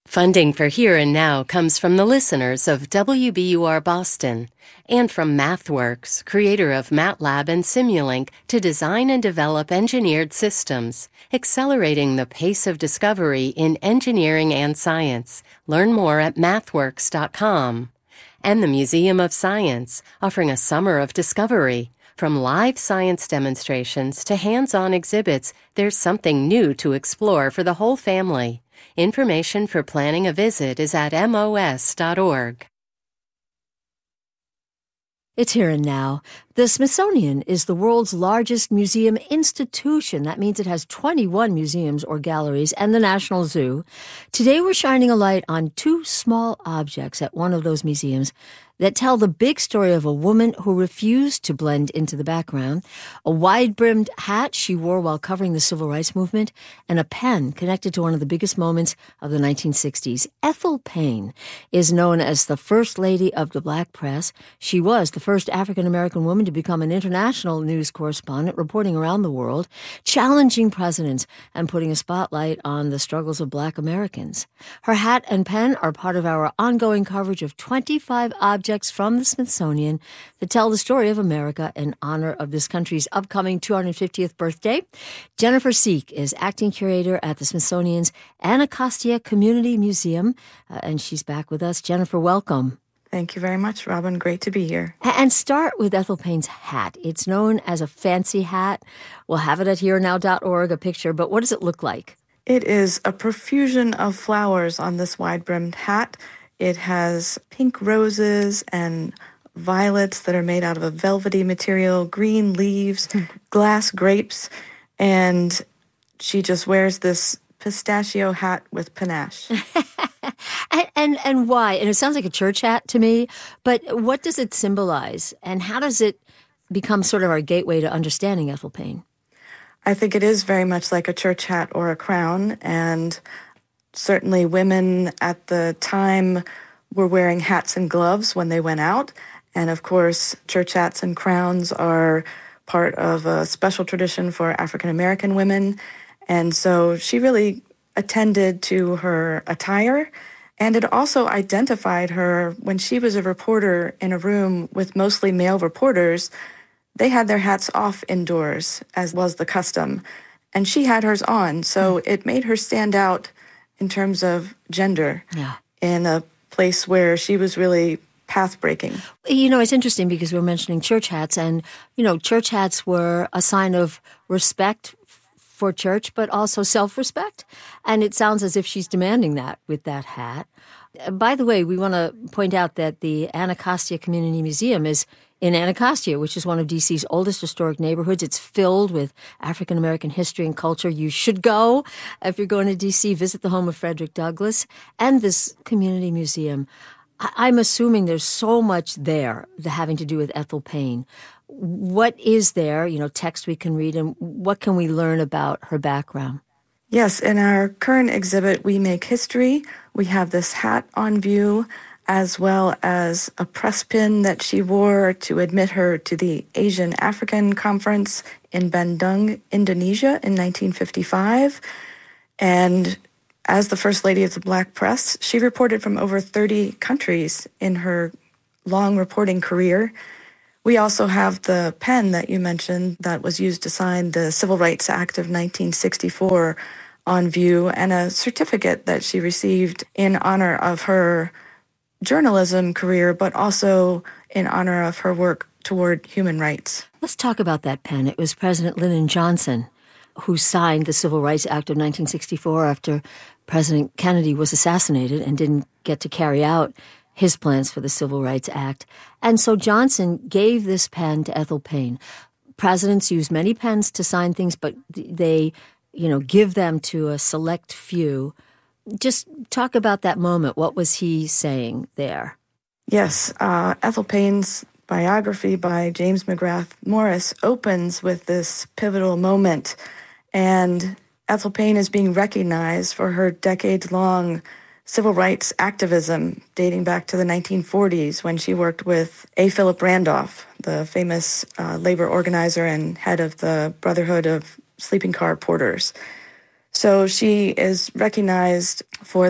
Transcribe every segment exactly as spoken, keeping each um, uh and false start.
Funding for Here and Now comes from the listeners of W B U R Boston and from MathWorks, creator of MATLAB and Simulink, to design and develop engineered systems, accelerating the pace of discovery in engineering and science. Learn more at mathworks dot com. And the Museum of Science, offering a summer of discovery. From live science demonstrations to hands-on exhibits, there's something new to explore for the whole family. Information for planning a visit is at M O S dot org. It's Here and Now. The Smithsonian is the world's largest museum institution. That means it has twenty-one museums or galleries and the National Zoo. Today we're shining a light on two small objects at one of those museums that tell the big story of a woman who refused to blend into the background, a wide-brimmed hat she wore while covering the civil rights movement, and a pen connected to one of the biggest moments of the nineteen sixties. Ethel Payne is known as the First Lady of the Black Press. She was the first African-American woman to become an international news correspondent, reporting around the world, challenging presidents and putting a spotlight on the struggles of Black Americans. Her hat and pen are part of our ongoing coverage of twenty-five objects from the Smithsonian that tell the story of America in honor of this country's upcoming two hundred fiftieth birthday. Jennifer Seek is acting curator at the Smithsonian's Anacostia Community Museum, uh, and she's back with us. Jennifer, welcome. Thank you very much, Robin. Great to be here. And start with Ethel Payne's hat. It's known as a fancy hat. We'll have it at here now dot org, a picture, but what does it look like? It is a profusion of flowers on this wide-brimmed hat. It has pink roses and violets that are made out of a velvety material, green leaves, glass grapes, and she just wears this pistachio hat with panache. and, and and why? And it sounds like a church hat to me, but what does it symbolize, and how does it become sort of our gateway to understanding Ethel Payne? I think it is very much like a church hat or a crown, and certainly women at the time were wearing hats and gloves when they went out. And of course, church hats and crowns are part of a special tradition for African American women. And so she really attended to her attire. And it also identified her when she was a reporter in a room with mostly male reporters. They had their hats off indoors, as was the custom. And she had hers on. So it made her stand out in terms of gender, yeah, in a place where she was really path-breaking. You know, it's interesting because we're mentioning church hats, and, you know, church hats were a sign of respect for church, but also self-respect. And it sounds as if she's demanding that with that hat. By the way, we want to point out that the Anacostia Community Museum is in Anacostia, which is one of D C's oldest historic neighborhoods. It's filled with African-American history and culture. You should go. If you're going to D C, visit the home of Frederick Douglass and this community museum. I- I'm assuming there's so much there having to do with Ethel Payne. What is there, you know, text we can read, and what can we learn about her background? Yes, in our current exhibit, We Make History, we have this hat on view, as well as a press pin that she wore to admit her to the Asian African Conference in Bandung, Indonesia in nineteen fifty-five. And as the First Lady of the Black Press, she reported from over thirty countries in her long reporting career. We also have the pen that you mentioned that was used to sign the Civil Rights Act of nineteen sixty-four on view, and a certificate that she received in honor of her journalism career, but also in honor of her work toward human rights. Let's talk about that pen. It was President Lyndon Johnson who signed the Civil Rights Act of nineteen sixty-four after President Kennedy was assassinated and didn't get to carry out his plans for the Civil Rights Act. And so Johnson gave this pen to Ethel Payne. Presidents use many pens to sign things, but they, you know, give them to a select few. Just talk about that moment. What was he saying there? Yes, uh, Ethel Payne's biography by James McGrath Morris opens with this pivotal moment, and Ethel Payne is being recognized for her decades-long civil rights activism dating back to the nineteen forties when she worked with A. Philip Randolph, the famous uh, labor organizer and head of the Brotherhood of Sleeping Car Porters. So she is recognized for that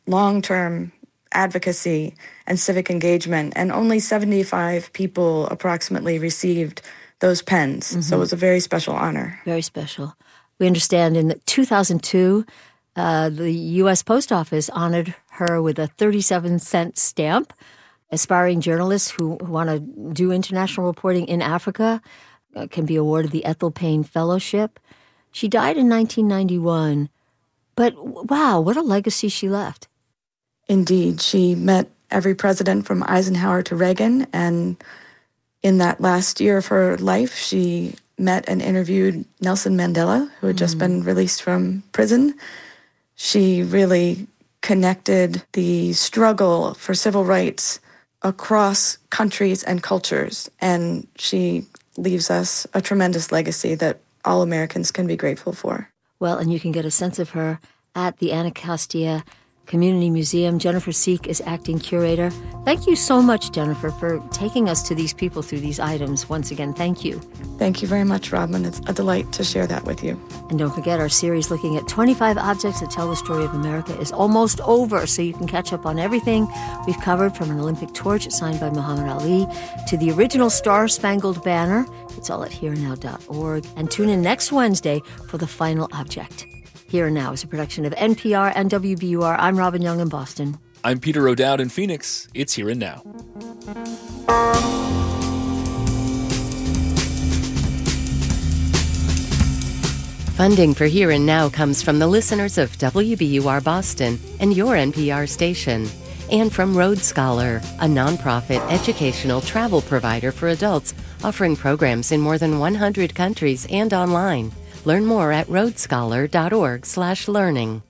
long-term advocacy and civic engagement, and only seventy-five people approximately received those pens. Mm-hmm. So it was a very special honor. Very special. We understand in two thousand two, uh, the U S Post Office honored her with a thirty-seven cent stamp. Aspiring journalists who want to do international reporting in Africa uh, can be awarded the Ethel Payne Fellowship. She died in nineteen ninety-one, but wow, what a legacy she left. Indeed, she met every president from Eisenhower to Reagan, and in that last year of her life, she met and interviewed Nelson Mandela, who had just mm. been released from prison. She really connected the struggle for civil rights across countries and cultures, and she leaves us a tremendous legacy that all Americans can be grateful for. Well, and you can get a sense of her at the Anacostia Community Museum. Jennifer Seek is acting curator. Thank you so much, Jennifer, for taking us to these people through these items. Once again, thank you. Thank you very much, Robin. It's a delight to share that with you. And don't forget, our series looking at twenty-five objects that tell the story of America is almost over, so you can catch up on everything we've covered, from an Olympic torch signed by Muhammad Ali to the original Star-Spangled Banner. It's all at here now dot org. And tune in next Wednesday for the final object. Here and Now is a production of N P R and W B U R. I'm Robin Young in Boston. I'm Peter O'Dowd in Phoenix. It's Here and Now. Funding for Here and Now comes from the listeners of W B U R Boston and your N P R station, and from Road Scholar, a nonprofit educational travel provider for adults offering programs in more than one hundred countries and online. Learn more at roadscholar.org slash learning.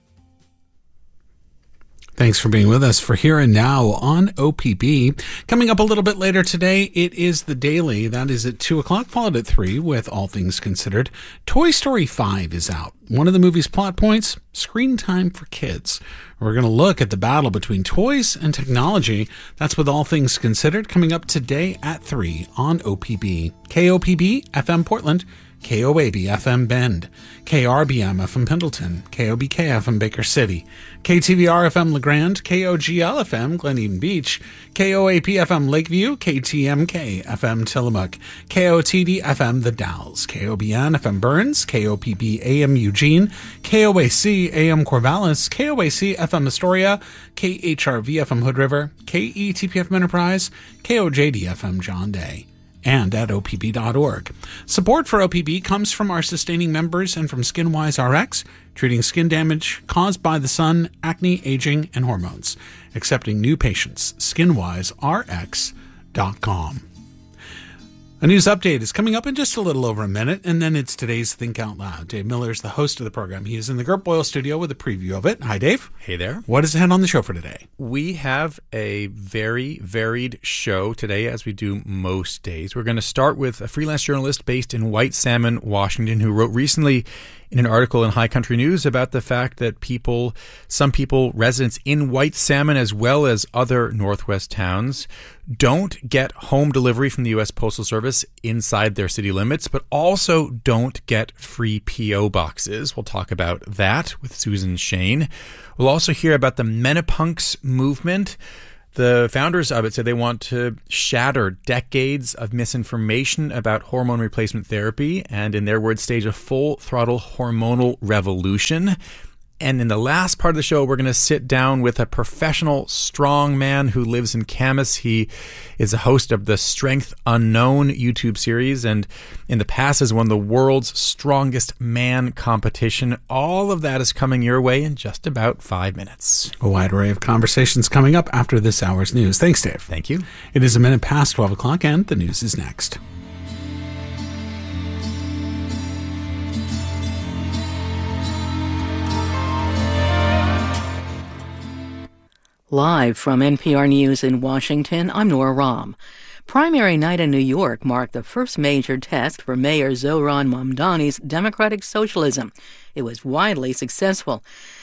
Thanks for being with us for Here and Now on O P B. Coming up a little bit later today, it is The Daily. That is at two o'clock, followed at three with All Things Considered. Toy Story five is out. One of the movie's plot points, screen time for kids. We're going to look at the battle between toys and technology. That's with All Things Considered, coming up today at three on O P B. K O P B F M Portland, K O A B F M Bend, K R B M F M Pendleton, K O B K F M Baker City, K T V R F M LeGrand, K O G L F M Glen Eden Beach, K O A P F M Lakeview, K T M K F M Tillamook, K O T D F M The Dalles, K O B N F M Burns, K O P B A M Eugene, K O A C A M Corvallis, K O A C F M Astoria, K H R V F M Hood River, K E T P F M Enterprise, K O J D F M John Day, and at O P B dot org. Support for O P B comes from our sustaining members and from SkinWise R X, treating skin damage caused by the sun, acne, aging, and hormones. Accepting new patients. skin wise R X dot com. A news update is coming up in just a little over a minute, and then it's today's Think Out Loud. Dave Miller is the host of the program. He is in the Gert Boyle studio with a preview of it. Hi, Dave. Hey there. What is ahead on the show for today? We have a very varied show today, as we do most days. We're going to start with a freelance journalist based in White Salmon, Washington, who wrote recently in an article in High Country News about the fact that people, some people, residents in White Salmon as well as other Northwest towns, don't get home delivery from the U S Postal Service inside their city limits, but also don't get free P O boxes. We'll talk about that with Susan Shane. We'll also hear about the Menopunks movement. The founders of it said they want to shatter decades of misinformation about hormone replacement therapy and, in their words, stage a full-throttle hormonal revolution. And in the last part of the show, we're going to sit down with a professional strong man who lives in Camas. He is a host of the Strength Unknown YouTube series, and in the past has won the world's strongest man competition. All of that is coming your way in just about five minutes. A wide array of conversations coming up after this hour's news. Thanks, Dave. Thank you. It is a minute past twelve o'clock, and the news is next. Live from N P R News in Washington, I'm Nora Rahm. Primary night in New York marked the first major test for Mayor Zohran Mamdani's democratic socialism. It was widely successful.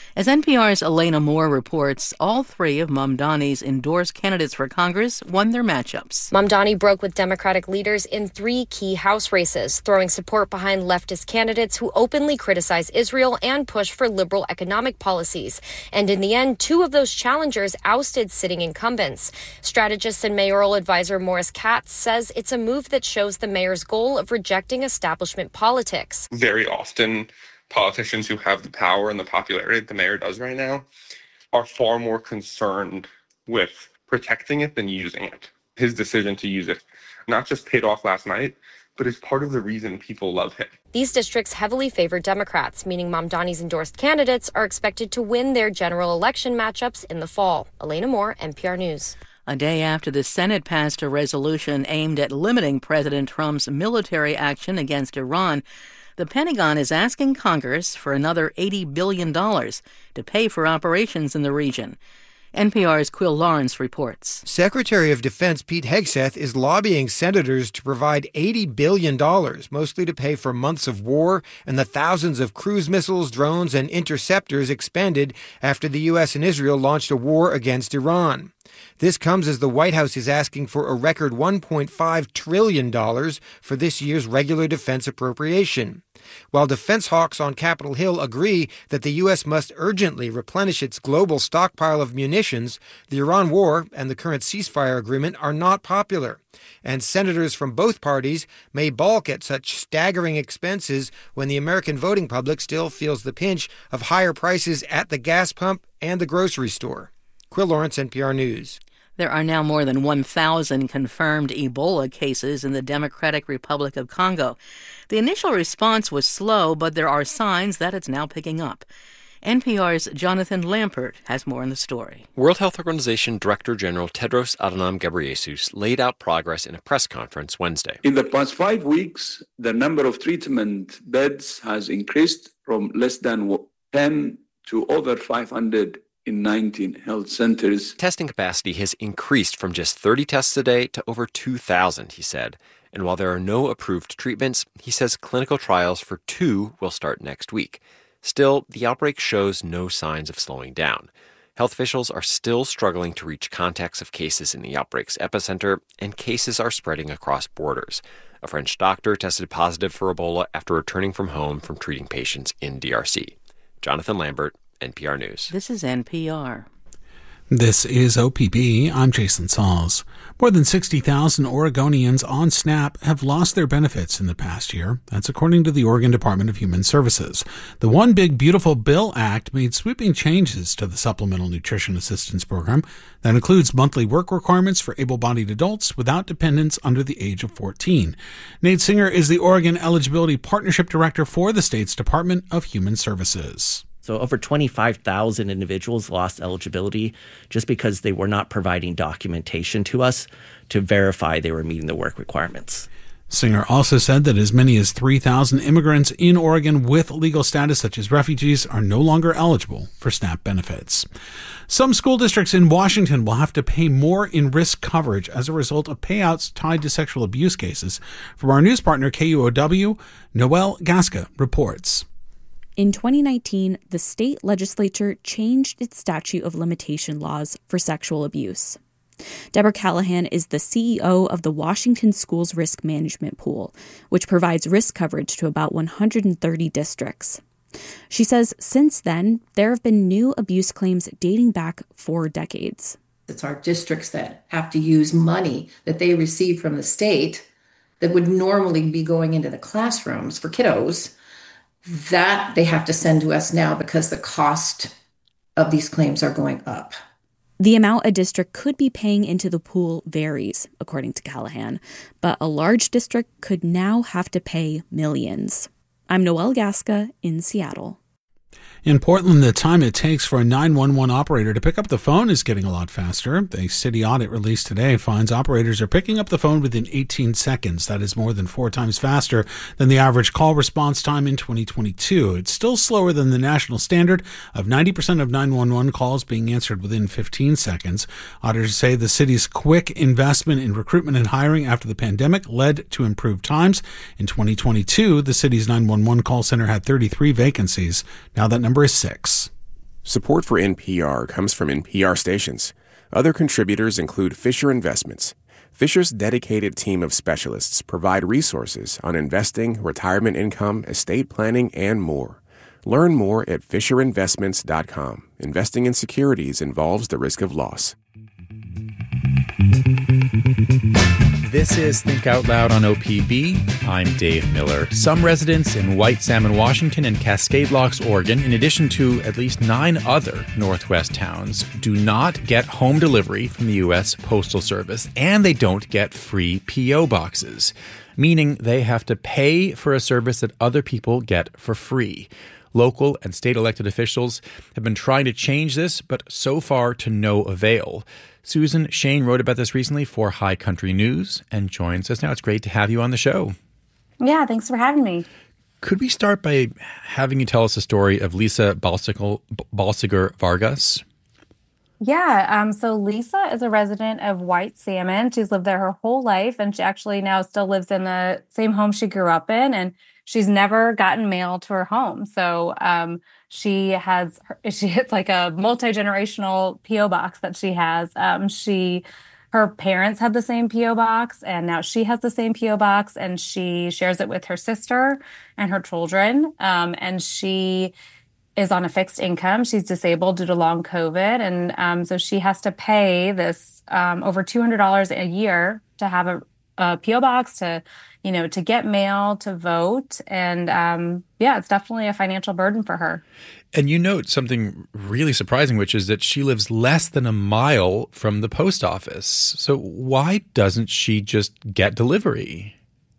As N P R's Elena Moore reports, all three of Mamdani's endorsed candidates for Congress won their matchups. Mamdani broke with Democratic leaders in three key House races, throwing support behind leftist candidates who openly criticize Israel and push for liberal economic policies. And in the end, two of those challengers ousted sitting incumbents. Strategist and mayoral advisor Morris Katz says it's a move that shows the mayor's goal of rejecting establishment politics. Very often, politicians who have the power and the popularity that the mayor does right now are far more concerned with protecting it than using it. His decision to use it not just paid off last night, but is part of the reason people love him. These districts heavily favor Democrats, meaning Mamdani's endorsed candidates are expected to win their general election matchups in the fall. Elena Moore, N P R News. A day after the Senate passed a resolution aimed at limiting President Trump's military action against Iran, the Pentagon is asking Congress for another eighty billion dollars to pay for operations in the region. N P R's Quill Lawrence reports. Secretary of Defense Pete Hegseth is lobbying senators to provide eighty billion dollars, mostly to pay for months of war and the thousands of cruise missiles, drones, and interceptors expended after the U S and Israel launched a war against Iran. This comes as the White House is asking for a record one point five trillion dollars for this year's regular defense appropriation. While defense hawks on Capitol Hill agree that the U S must urgently replenish its global stockpile of munitions, the Iran war and the current ceasefire agreement are not popular. And senators from both parties may balk at such staggering expenses when the American voting public still feels the pinch of higher prices at the gas pump and the grocery store. Quill Lawrence, N P R News. There are now more than one thousand confirmed Ebola cases in the Democratic Republic of Congo. The initial response was slow, but there are signs that it's now picking up. N P R's Jonathan Lampert has more on the story. World Health Organization Director General Tedros Adhanom Ghebreyesus laid out progress in a press conference Wednesday. In the past five weeks, the number of treatment beds has increased from less than ten to over five hundred in nineteen health centers. Testing capacity has increased from just thirty tests a day to over two thousand, he said. And while there are no approved treatments, he says clinical trials for two will start next week. Still, the outbreak shows no signs of slowing down. Health officials are still struggling to reach contacts of cases in the outbreak's epicenter, and cases are spreading across borders. A French doctor tested positive for Ebola after returning from home from treating patients in D R C. Jonathan Lambert, N P R News. This is N P R. This is O P B. I'm Jason Sauls. More than sixty thousand Oregonians on SNAP have lost their benefits in the past year. That's according to the Oregon Department of Human Services. The One Big Beautiful Bill Act made sweeping changes to the Supplemental Nutrition Assistance Program that includes monthly work requirements for able-bodied adults without dependents under the age of fourteen. Nate Singer is the Oregon Eligibility Partnership Director for the state's Department of Human Services. So over twenty-five thousand individuals lost eligibility just because they were not providing documentation to us to verify they were meeting the work requirements. Singer also said that as many as three thousand immigrants in Oregon with legal status, such as refugees, are no longer eligible for SNAP benefits. Some school districts in Washington will have to pay more in risk coverage as a result of payouts tied to sexual abuse cases. From our news partner K U O W, Noelle Gasca reports. In twenty nineteen, the state legislature changed its statute of limitation laws for sexual abuse. Deborah Callahan is the C E O of the Washington Schools Risk Management Pool, which provides risk coverage to about one hundred thirty districts. She says since then, there have been new abuse claims dating back four decades. It's our districts that have to use money that they receive from the state that would normally be going into the classrooms for kiddos, that they have to send to us now because the cost of these claims are going up. The amount a district could be paying into the pool varies, according to Callahan, but a large district could now have to pay millions. I'm Noelle Gasca in Seattle. In Portland, the time it takes for a nine one one operator to pick up the phone is getting a lot faster. The city audit released today finds operators are picking up the phone within eighteen seconds. That is more than four times faster than the average call response time in twenty twenty-two. It's still slower than the national standard of ninety percent of nine one one calls being answered within fifteen seconds. Auditors say the city's quick investment in recruitment and hiring after the pandemic led to improved times. In twenty twenty-two, the city's nine one one call center had thirty-three vacancies. Now that number is six. Support for N P R comes from N P R stations. Other contributors include Fisher Investments. Fisher's dedicated team of specialists provide resources on investing, retirement income, estate planning, and more. Learn more at fisher investments dot com. Investing in securities involves the risk of loss. This is Think Out Loud on O P B. I'm Dave Miller. Some residents in White Salmon, Washington and Cascade Locks, Oregon, in addition to at least nine other Northwest towns, do not get home delivery from the U S Postal Service, and they don't get free P O boxes, meaning they have to pay for a service that other people get for free. Local and state elected officials have been trying to change this, but so far to no avail. Susan Shane wrote about this recently for High Country News and joins us now. It's great to have you on the show. Yeah, thanks for having me. Could we start by having you tell us the story of Lisa Balsiger Vargas? Yeah, um, so Lisa is a resident of White Salmon. She's lived there her whole life, and she actually now still lives in the same home she grew up in, and she's never gotten mail to her home. So um, she has, she it's like a multi-generational P O box that she has. Um, she, her parents had the same P O box, and now she has the same P O box, and she shares it with her sister and her children. Um, and she is on a fixed income. She's disabled due to long COVID. And um, so she has to pay this um, over two hundred dollars a year to have a, a P O box, to, you know, to get mail, to vote. And um, yeah, it's definitely a financial burden for her. And you note something really surprising, which is that she lives less than a mile from the post office. So why doesn't she just get delivery?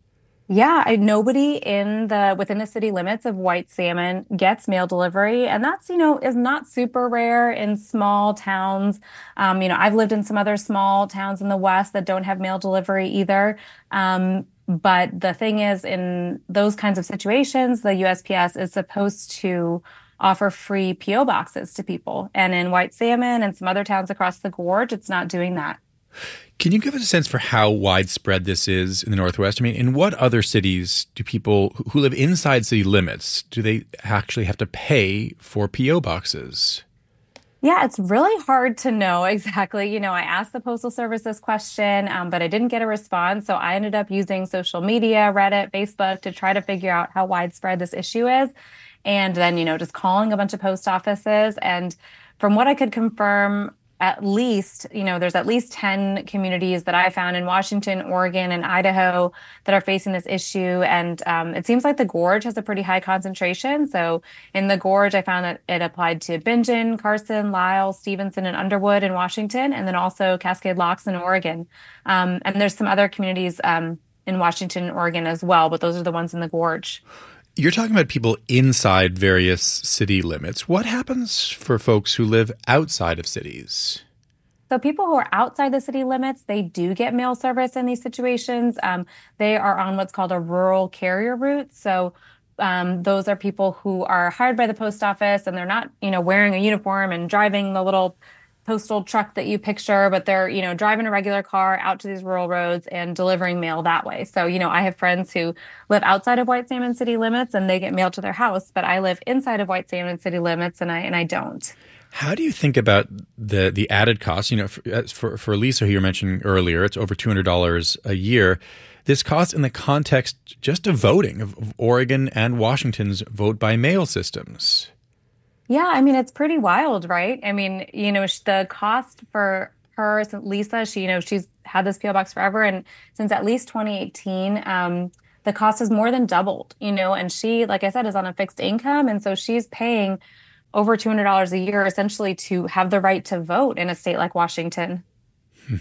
Yeah, I, nobody in the within the city limits of White Salmon gets mail delivery, and that's, you know, is not super rare in small towns. Um, you know, I've lived in some other small towns in the West that don't have mail delivery either. Um, but the thing is, in those kinds of situations, the U S P S is supposed to offer free P O boxes to people, and in White Salmon and some other towns across the gorge, it's not doing that. Can you give us a sense for how widespread this is in the Northwest? I mean, in what other cities do people who live inside city limits, do they actually have to pay for P O boxes? Yeah, it's really hard to know exactly. You know, I asked the Postal Service this question, um, but I didn't get a response. So I ended up using social media, Reddit, Facebook, to try to figure out how widespread this issue is. And then, you know, just calling a bunch of post offices. And from what I could confirm, at least, you know, there's at least ten communities that I found in Washington, Oregon, and Idaho that are facing this issue. And um, it seems like the Gorge has a pretty high concentration. So in the Gorge, I found that it applied to Bingen, Carson, Lisle, Stevenson, and Underwood in Washington, and then also Cascade Locks in Oregon. Um, and there's some other communities um, in Washington and Oregon as well, but those are the ones in the Gorge. You're talking about people inside various city limits. What happens for folks who live outside of cities? So people who are outside the city limits, they do get mail service in these situations. Um, they are on what's called a rural carrier route. So um, those are people who are hired by the post office, and they're not, you know, wearing a uniform and driving the little postal truck that you picture, but they're, you know, driving a regular car out to these rural roads and delivering mail that way. So, you know, I have friends who live outside of White Salmon city limits and they get mail to their house, but I live inside of White Salmon city limits and I and I don't. How do you think about the the added cost? You know, for for, for Lisa, who you mentioned earlier, it's over two hundred dollars a year. This cost in the context just of voting, of, of Oregon and Washington's vote by mail systems. Yeah, I mean, it's pretty wild, right? I mean, you know, the cost for her, Lisa, she, you know, she's had this P O box forever. And since at least twenty eighteen, um, the cost has more than doubled, you know, and she, like I said, is on a fixed income. And so she's paying over two hundred dollars a year essentially to have the right to vote in a state like Washington. Hmm.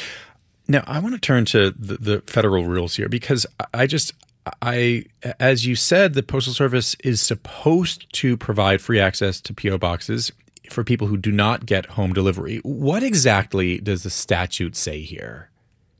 Now, I want to turn to the, the federal rules here, because I just... I, as you said, the Postal Service is supposed to provide free access to P O boxes for people who do not get home delivery. What exactly does the statute say here?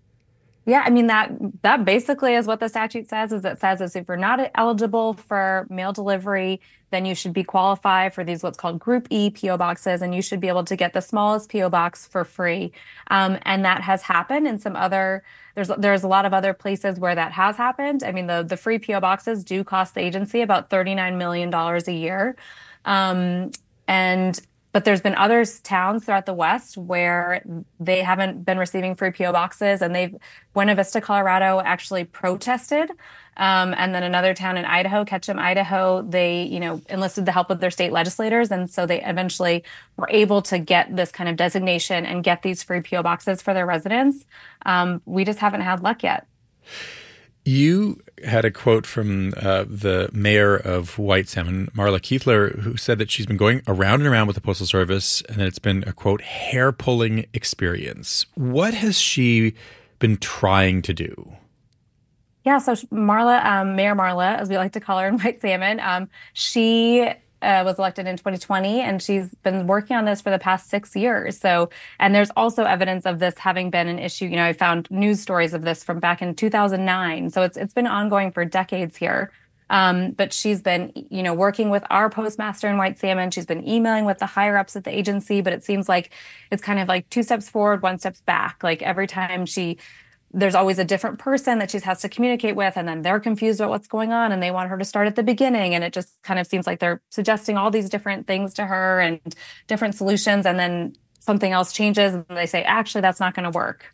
Yeah, I mean, that that basically is what the statute says, is it says is if you're not eligible for mail delivery, then you should be qualified for these what's called Group E P O boxes, and you should be able to get the smallest P O box for free. Um, and that has happened in some other, there's there's a lot of other places where that has happened. I mean, the, the free P O boxes do cost the agency about thirty-nine million dollars a year. Um, and but there's been other towns throughout the West where they haven't been receiving free P O boxes, and they've, Buena Vista, Colorado actually protested. Um, and then another town in Idaho, Ketchum, Idaho, they, you know, enlisted the help of their state legislators. And so they eventually were able to get this kind of designation and get these free P O boxes for their residents. Um, we just haven't had luck yet. You had a quote from uh, the mayor of White Salmon, Marla Kiefler, who said that she's been going around and around with the Postal Service and that it's been a, quote, hair-pulling experience. What has she been trying to do? Yeah, so Marla, um, Mayor Marla, as we like to call her in White Salmon, um, she uh, was elected in twenty twenty, and she's been working on this for the past six years. So, and there's also evidence of this having been an issue. You know, I found news stories of this from back in two thousand nine. So it's it's been ongoing for decades here. Um, but she's been, you know, working with our postmaster in White Salmon. She's been emailing with the higher ups at the agency, but it seems like it's kind of like two steps forward, one steps back. Like every time she there's always a different person that she has to communicate with, and then they're confused about what's going on and they want her to start at the beginning. And it just kind of seems like they're suggesting all these different things to her and different solutions. And then something else changes and they say, actually, that's not going to work.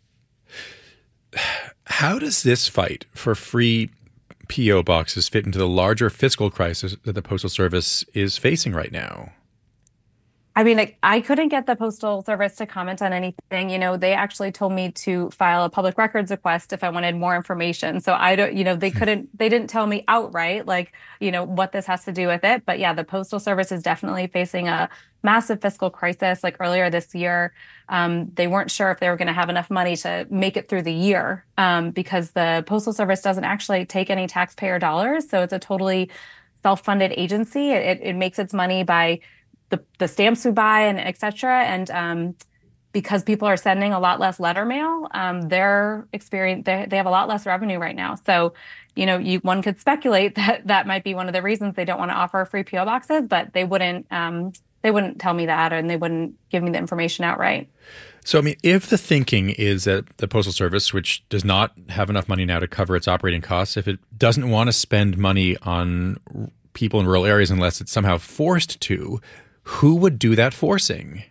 How does this fight for free P O boxes fit into the larger fiscal crisis that the Postal Service is facing right now? I mean, I, I couldn't get the Postal Service to comment on anything. You know, they actually told me to file a public records request if I wanted more information. So I don't, you know, they couldn't, they didn't tell me outright, like, you know, what this has to do with it. But yeah, the Postal Service is definitely facing a massive fiscal crisis. Like earlier this year, um, they weren't sure if they were going to have enough money to make it through the year um, because the Postal Service doesn't actually take any taxpayer dollars. So it's a totally self-funded agency. It, it makes its money by The, the stamps we buy and et cetera. And um, because people are sending a lot less letter mail, um, their experience, they, they have a lot less revenue right now. So, you know, you, one could speculate that that might be one of the reasons they don't want to offer free P O boxes, but they wouldn't, um, they wouldn't tell me that, and they wouldn't give me the information outright. So, I mean, if the thinking is that the Postal Service, which does not have enough money now to cover its operating costs, if it doesn't want to spend money on people in rural areas unless it's somehow forced to, who would do that forcing?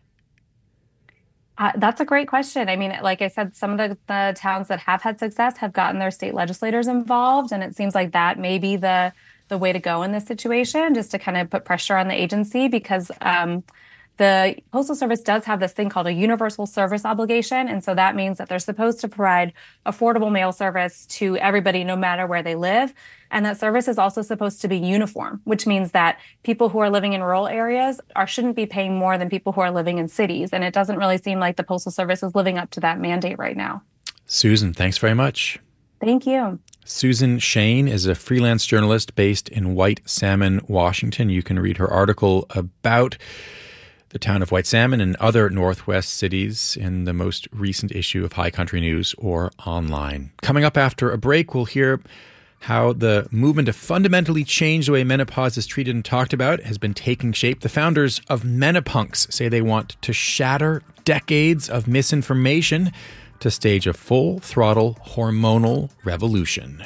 Uh, that's a great question. I mean, like I said, some of the, the towns that have had success have gotten their state legislators involved, and it seems like that may be the the way to go in this situation, just to kind of put pressure on the agency, because um, the Postal Service does have this thing called a universal service obligation. And so that means that they're supposed to provide affordable mail service to everybody, no matter where they live. And that service is also supposed to be uniform, which means that people who are living in rural areas are shouldn't be paying more than people who are living in cities. And it doesn't really seem like the Postal Service is living up to that mandate right now. Susan, thanks very much. Thank you. Susan Shane is a freelance journalist based in White Salmon, Washington. You can read her article about the town of White Salmon and other Northwest cities in the most recent issue of High Country News or online. Coming up after a break, we'll hear how the movement to fundamentally change the way menopause is treated and talked about has been taking shape. The founders of Menopunks say they want to shatter decades of misinformation to stage a full-throttle hormonal revolution.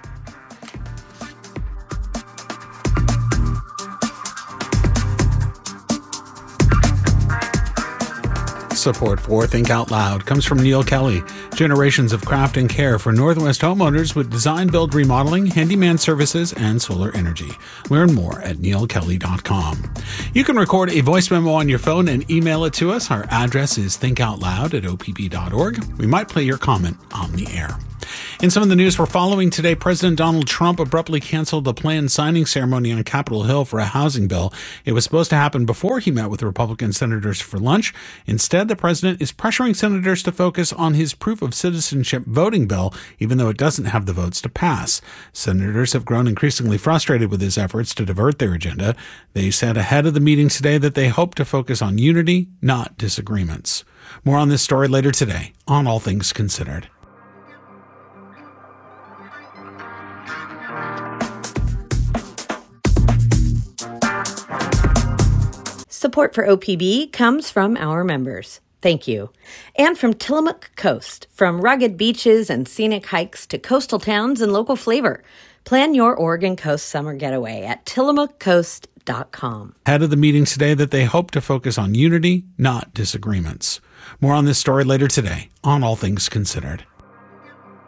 Support for Think Out Loud comes from Neil Kelly. Generations of craft and care for Northwest homeowners with design, build, remodeling, handyman services, and solar energy. Learn more at neil kelly dot com. You can record a voice memo on your phone and email it to us. Our address is thinkoutloud at o p b dot org. We might play your comment on the air. In some of the news we're following today, President Donald Trump abruptly canceled the planned signing ceremony on Capitol Hill for a housing bill. It was supposed to happen before he met with Republican senators for lunch. Instead, the president is pressuring senators to focus on his proof of citizenship voting bill, even though it doesn't have the votes to pass. Senators have grown increasingly frustrated with his efforts to divert their agenda. They said ahead of the meeting today that they hope to focus on unity, not disagreements. More on this story later today on All Things Considered. Support for O P B comes from our members. Thank you. And from Tillamook Coast, from rugged beaches and scenic hikes to coastal towns and local flavor. Plan your Oregon Coast summer getaway at tillamook coast dot com. Ahead of the meeting today that they hope to focus on unity, not disagreements. More on this story later today on All Things Considered.